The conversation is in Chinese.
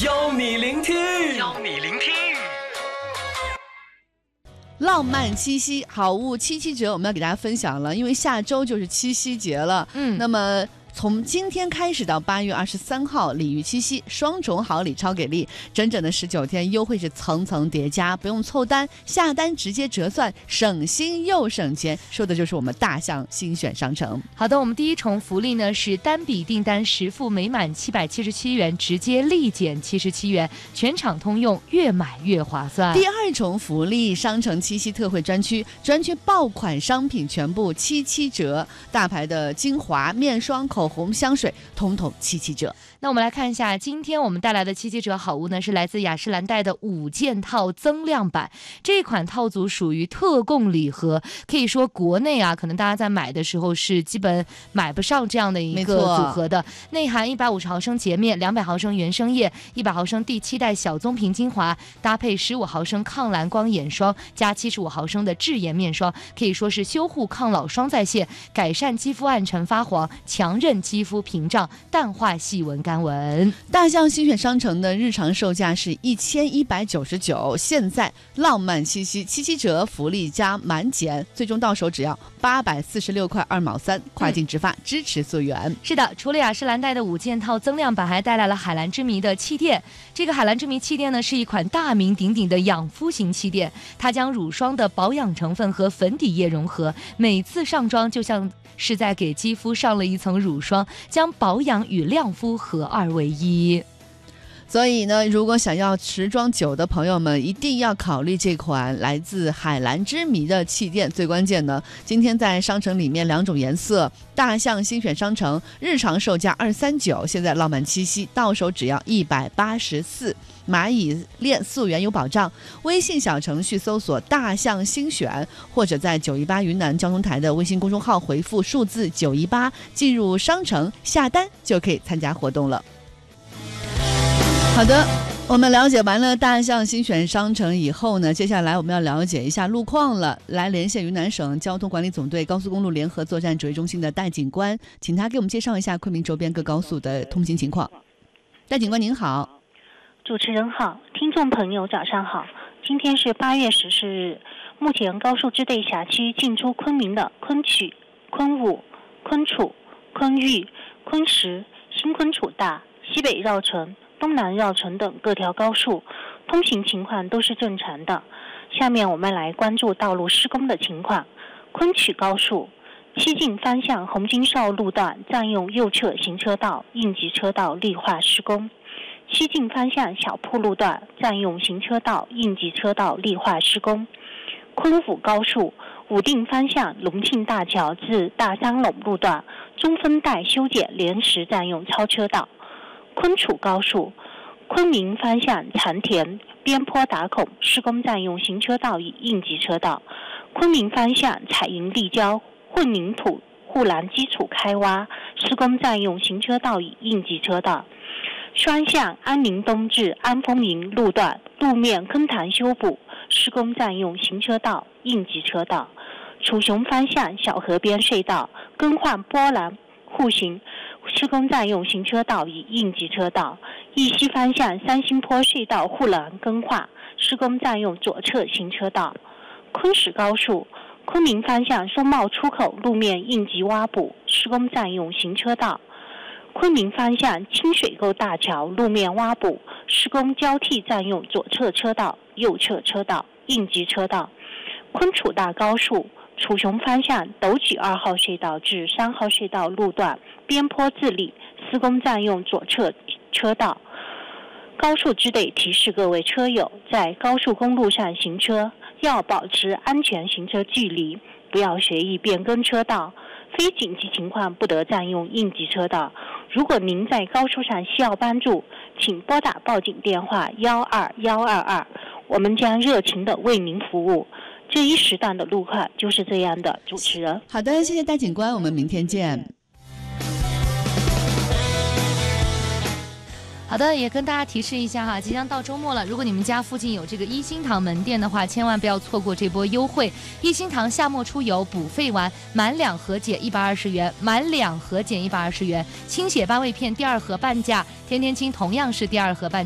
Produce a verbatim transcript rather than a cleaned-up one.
邀你聆听，邀你聆听。 浪漫七夕好物七七折，我们要给大家分享了，因为下周就是七夕节了。嗯，那么从今天开始到八月二十三号，礼遇七夕，双重好礼超给力，整整的十九天，优惠是层层叠加，不用凑单，下单直接折算，省心又省钱，说的就是我们大象新选商城。 好的，我们第一重福利呢是单笔订单实付每满七百七十七元，直接立减七十七元，全场通用，越买越划算。 第二重福利，商城七夕特惠专区，专区爆款商品全部七七折，大牌的精华、面霜、口红、香水，统统七七折。 那我们来看一下，今天我们带来的七七折好物呢，是来自雅诗兰黛的五件套增量版。这款套组属于特供礼盒，可以说国内啊，可能大家在买的时候是基本买不上这样的一个组合的。内含一百五十毫升洁面、两百毫升原生液、一百毫升第七代小棕瓶精华，搭配十五毫升抗蓝光眼霜加七十五毫升的智颜面霜，可以说是修护抗老双在线，改善肌肤暗沉发黄，强韧肌肤屏障，淡化细纹干纹。 大象新选商城的日常售价是一千一百九十九，现在浪漫七夕七七折福利加满减，最终到手只要八百四十六块二毛三，跨境直发，嗯、支持溯源。 是的，除了雅诗兰黛的五件套增量版，还带来了海蓝之谜的气垫。这个海蓝之谜气垫呢，是一款大名鼎鼎的养肤型气垫，它将乳霜的保养成分和粉底液融合，每次上妆就像是在给肌肤上了一层乳霜，将保养与亮肤合二为一。 所以呢，如果想要持妆久的朋友们，一定要考虑这款来自海蓝之谜的气垫。最关键呢，今天在商城里面两种颜色，大象新选商城日常售价二三九，现在浪漫七夕到手只要一百八十四。蚂蚁链溯源有保障，微信小程序搜索大象新选，或者在九一八云南交通台的微信公众号回复数字九一八，进入商城下单就可以参加活动了。好的，我们了解完了大象新选商城以后呢，接下来我们要了解一下路况了。来连线云南省交通管理总队高速公路联合作战指挥中心的戴警官，请他给我们介绍一下昆明周边各高速的通行情况。戴警官您好。 主持人好，听众朋友早上好。今天是八月十四日，目前高速支队辖区进出昆明的昆曲、昆武、昆楚、昆玉、昆石、新昆楚大、西北绕城、东南绕城等各条高速通行情况都是正常的。下面我们来关注道路施工的情况。昆曲高速西进方向红金哨路段占用右侧行车道应急车道绿化施工，西进方向小铺路段占用行车道应急车道绿化施工。昆武高速武定方向隆庆大桥至大张垄路段中分带修剪临时占用超车道。昆楚高速昆明方向长田边坡打孔施工占用行车道与应急车道。昆明方向彩云立交混凝土护栏基础开挖施工占用行车道与应急车道。双向安宁东至安丰营路段路面坑潭修补施工占用行车道应急车道。楚雄方向小河边隧道更换波澜户型施工占用行车道与应急车道。义西方向三星坡隧道护栏更换施工占用左侧行车道。昆石高速昆明方向松茂出口路面应急挖补施工占用行车道。昆明方向清水沟大桥路面挖补施工交替占用左侧车道右侧车道应急车道。昆楚大高速楚雄方向斗举二号隧道至三号隧道路段边坡自立施工占用左侧车道。高速支队提示各位车友，在高速公路上行车要保持安全行车距离，不要随意变更车道，非紧急情况不得占用应急车道。如果您在高速上需要帮助，请拨打报警电话幺二幺二二，我们将热情地为您服务。这一时段的路况就是这样的，主持人。 好的，谢谢戴警官，我们明天见。 好的，也跟大家提示一下哈，即将到周末了，如果你们家附近有这个一心堂门店的话，千万不要错过这波优惠。一心堂夏末出游补肺丸，满两盒减一百二十元，满两盒减一百二十元。清血八味片第二盒半价，天天清同样是第二盒半价。